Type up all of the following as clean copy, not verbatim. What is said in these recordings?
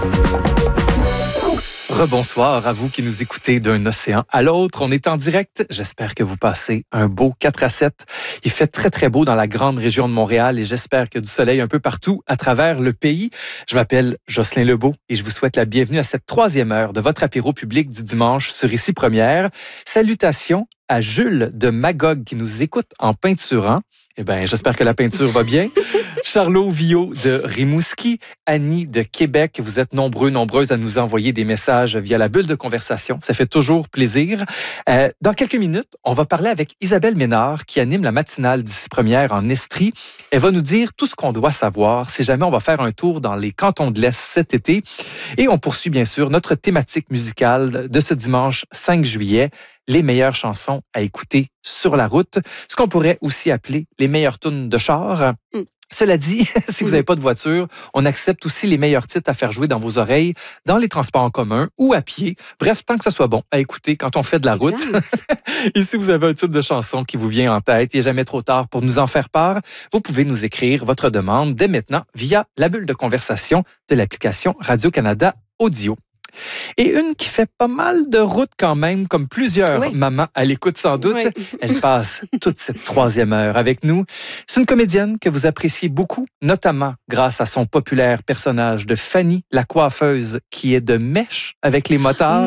Rebonsoir à vous qui nous écoutez d'un océan à l'autre. On est en direct. J'espère que vous passez un beau 4 à 7. Il fait très, très beau dans la grande région de Montréal et j'espère qu'il y a du soleil un peu partout à travers le pays. Je m'appelle Jocelyn Lebeau et je vous souhaite la bienvenue à cette 3e heure de votre apéro public du dimanche sur Ici Première. Salutations à Jules de Magog qui nous écoute en peinturant. Eh bien, j'espère que la peinture va bien. Charlot Villot de Rimouski, Annie de Québec. Vous êtes nombreuses à nous envoyer des messages via la bulle de conversation. Ça fait toujours plaisir. Dans quelques minutes, on va parler avec Isabelle Ménard qui anime la matinale d'Ici Première en Estrie. Elle va nous dire tout ce qu'on doit savoir si jamais on va faire un tour dans les cantons de l'Est cet été. Et on poursuit bien sûr notre thématique musicale de ce dimanche 5 juillet. Les meilleures chansons à écouter sur la route, ce qu'on pourrait aussi appeler les meilleures tunes de char. Cela dit, si vous n'avez pas de voiture, on accepte aussi les meilleurs titres à faire jouer dans vos oreilles, dans les transports en commun ou à pied. Bref, tant que ça soit bon à écouter quand on fait de la route. Et si vous avez un titre de chanson qui vous vient en tête, il n'est jamais trop tard pour nous en faire part, vous pouvez nous écrire votre demande dès maintenant via la bulle de conversation de l'application Radio-Canada Audio. Et une qui fait pas mal de route quand même, comme plusieurs mamans à l'écoute sans doute. Elle passe toute cette 3e heure avec nous. C'est une comédienne que vous appréciez beaucoup, notamment grâce à son populaire personnage de Fanny, la coiffeuse, qui est de mèche avec les motards.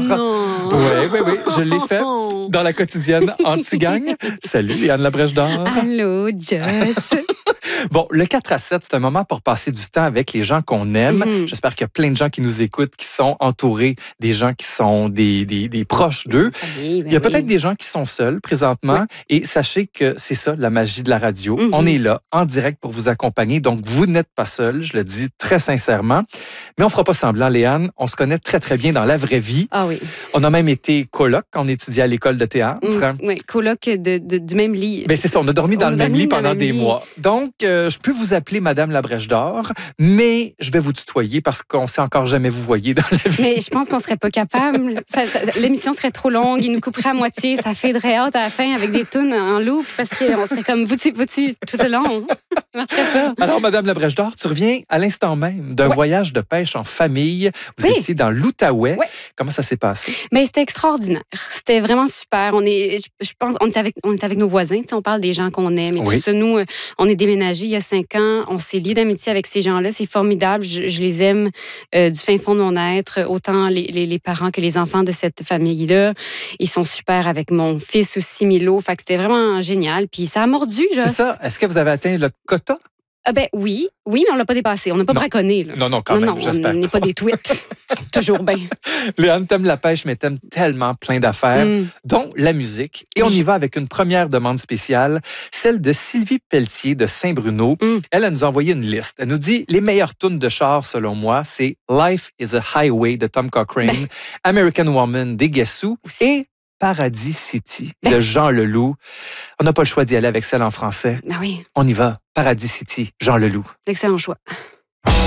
Oui, je l'ai fait dans la quotidienne Anti-Gang. Salut, Léane Labrèche d'Or. Allô, Joss. Bon, le 4 à 7, c'est un moment pour passer du temps avec les gens qu'on aime. J'espère qu'il y a plein de gens qui nous écoutent, qui sont entourés des gens qui sont des proches d'eux. Il y a peut-être des gens qui sont seuls présentement. Et sachez que c'est ça, la magie de la radio. On est là, en direct, pour vous accompagner. Donc, vous n'êtes pas seul, je le dis très sincèrement. Mais on ne fera pas semblant, Léane. On se connaît très, très bien dans la vraie vie. Ah oui. On a même été coloc quand on étudiait à l'école de théâtre. Oui, coloc du même lit. Ben c'est ça, on a dormi dans le même lit pendant des mois. Donc, je peux vous appeler Madame Labrèche d'Or, mais je vais vous tutoyer parce qu'on ne s'est encore jamais vous voyez dans la vie. Mais je pense qu'on ne serait pas capable. L'émission serait trop longue, il nous couperait à moitié, ça faderait out à la fin avec des tunes en loop parce qu'on serait comme vous-tu tout le long. Ça marcherait pas. Alors, Madame Labrèche d'Or, tu reviens à l'instant même d'un voyage de pêche en famille. Vous étiez dans l'Outaouais. Comment ça s'est passé? Mais c'était extraordinaire. C'était vraiment super. Je pense on est avec nos voisins. On parle des gens qu'on aime et tout ça. Nous, on est déménagés il y a 5 ans. On s'est liés d'amitié avec ces gens-là. C'est formidable. Je les aime du fin fond de mon être. Autant les parents que les enfants de cette famille-là. Ils sont super avec mon fils aussi, Milo. Fait que c'était vraiment génial. Puis ça a mordu, C'est ça. Est-ce que vous avez atteint le quota? Oui, mais on l'a pas dépassé. On n'a pas braconné. Là. Non, quand même, j'espère. On n'est pas des tweets. Toujours bien. Léane, t'aimes la pêche, mais t'aimes tellement plein d'affaires, dont la musique. Et on y va avec une première demande spéciale, celle de Sylvie Pelletier de Saint-Bruno. Elle nous a envoyé une liste. Elle nous dit, les meilleures tunes de char, selon moi, c'est Life is a Highway de Tom Cochrane, American Woman des Guessous et Paradis City de Jean Leloup. On n'a pas le choix d'y aller avec celle en français. Ben oui. On y va. Paradis City, Jean Leloup. Excellent choix.